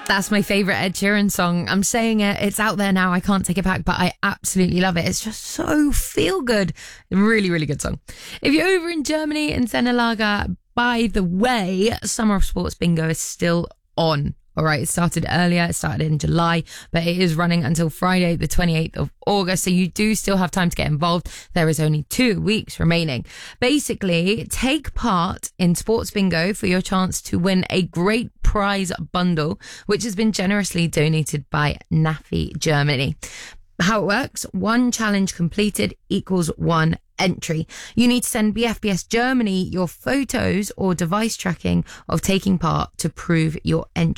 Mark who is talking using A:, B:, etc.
A: That's my favourite Ed Sheeran song. I'm saying it. It's out there now. I can't take it back, but I absolutely love it. It's just so feel good. Really, really good song. If you're over in Germany in Sennelager, by the way, Summer of Sports Bingo is still on. All right, it started earlier. It started in July, but it is running until Friday, the 28th of August. So you do still have time to get involved. There is only 2 weeks remaining. Basically, take part in Sports Bingo for your chance to win a great prize bundle, which has been generously donated by NAFI Germany. How it works, 1 challenge completed equals 1 entry. You need to send BFBS Germany your photos or device tracking of taking part to prove your entry.